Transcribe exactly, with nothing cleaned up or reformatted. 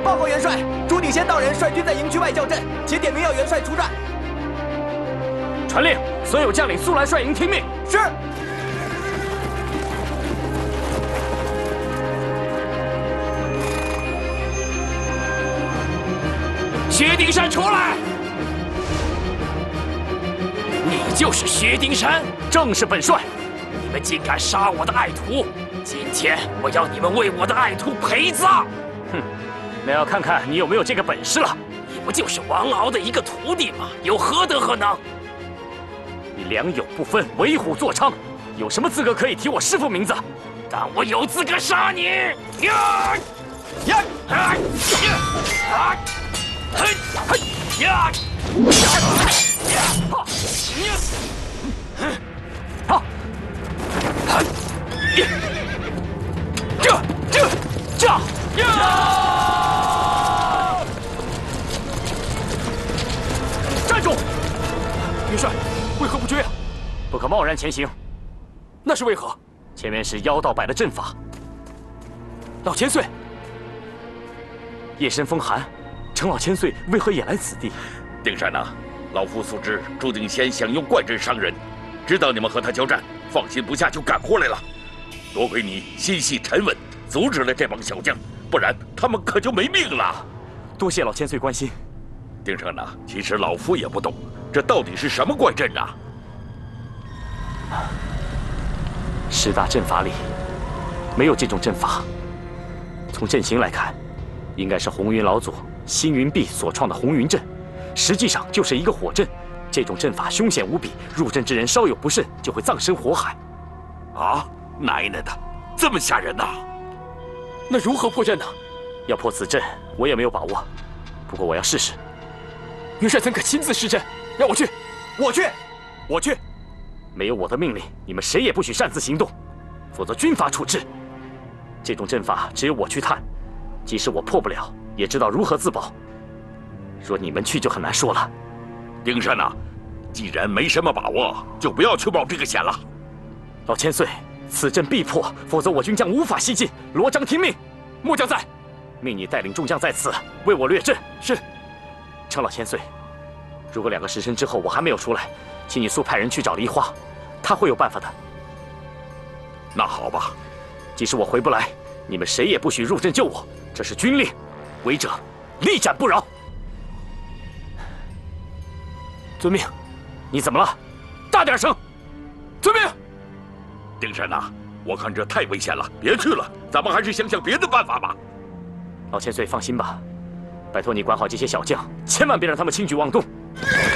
报告元帅，朱鼎先道人率军在营区外叫阵，且点名要元帅出战。 传令，所有将领速来率营听命。 是。 薛丁山出来！你就是薛丁山？正是本帅。你们竟敢杀我的爱徒！今天我要你们为我的爱徒陪葬！哼，那要看看你有没有这个本事了。你不就是王敖的一个徒弟吗？有何德何能？你良莠不分，为虎作伥，有什么资格可以提我师父名字？但我有资格杀你！呀呀啊呀啊！嘿嘿呀呀呀！哈呀！好。这这这呀！站住！元帅，为何不追啊？不可贸然前行。那是为何？前面是妖道摆的阵法。老千岁，夜深风寒，程老千岁为何也来此地？ 丁山呐，老夫所知，朱鼎先想用怪阵伤人，知道你们和他交战，放心不下就赶过来了。多亏你心细沉稳，阻止了这帮小将，不然他们可就没命了。 多谢老千岁关心。 丁山呐，其实老夫也不懂，这到底是什么怪阵啊？ 十大阵法里没有这种阵法。从阵型来看，应该是红云老祖星云壁所创的红云阵，实际上就是一个火阵。这种阵法凶险无比，入阵之人稍有不慎就会葬身火海。 啊！奶奶的，这么吓人呐！ 那如何破阵呢？要破此阵，我也没有把握。不过我要试试。元帅怎可亲自施阵？让我去！ 我去！ 我去！没有我的命令，你们谁也不许擅自行动，否则军法处置。这种阵法只有我去探，即使我破不了，也知道如何自保。若你们去，就很难说了。 丁山呐，既然没什么把握，就不要去冒这个险了。 老千岁，此阵必破，否则我军将无法西进。罗章听命。末将在，命你带领众将在此为我掠阵。是。程老千岁，如果两个时辰之后我还没有出来，请你速派人去找梨花，他会有办法的。 那好吧， 即使我回不来，你们谁也不许入阵救我，这是军令，违者立斩不饶。遵命。你怎么了？大点声！遵命。 丁山呐，我看这太危险了，别去了，咱们还是想想别的办法吧。 老千岁放心吧，拜托你管好这些小将，千万别让他们轻举妄动。